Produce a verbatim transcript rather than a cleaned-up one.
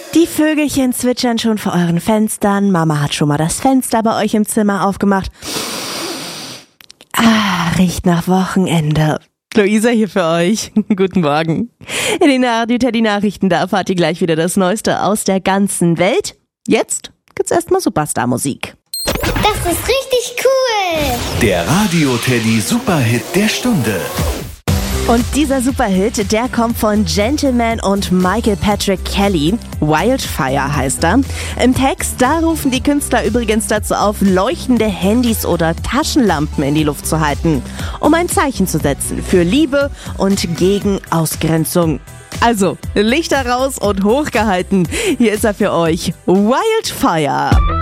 Die Vögelchen zwitschern schon vor euren Fenstern. Mama hat schon mal das Fenster bei euch im Zimmer aufgemacht. Ah, riecht nach Wochenende. Luisa hier für euch. Guten Morgen. In den Radio Teddy Nachrichten, da erfahrt ihr gleich wieder das Neueste aus der ganzen Welt. Jetzt gibt's erstmal Superstar-Musik. Das ist richtig cool. Der Radio Teddy Superhit der Stunde. Und dieser Superhit, der kommt von Gentleman und Michael Patrick Kelly. Wildfire heißt er. Im Text, da rufen die Künstler übrigens dazu auf, leuchtende Handys oder Taschenlampen in die Luft zu halten, um ein Zeichen zu setzen für Liebe und gegen Ausgrenzung. Also, Lichter raus und hochgehalten. Hier ist er für euch. Wildfire.